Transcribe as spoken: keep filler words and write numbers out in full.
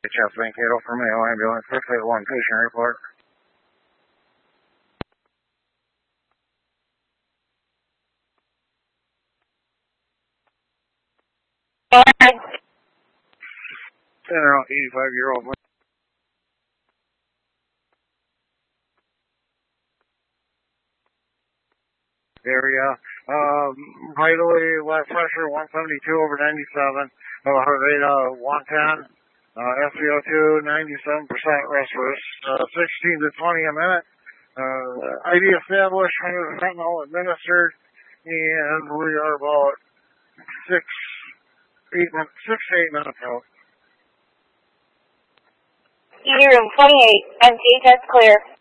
Chest Mankato for Mayo Ambulance six eight one patient report. Center out eighty-five year old area. Um, vitally left pressure one seventy-two over ninety-seven. Uh, heart rate uh, one ten. Uh, S p O two ninety-seven percent respirus. Uh, sixteen to twenty a minute. Uh, I D established, one hundred fentanyl administered, and we are about six, eight, six to eight minutes out. E D room twenty-eight, M T test clear.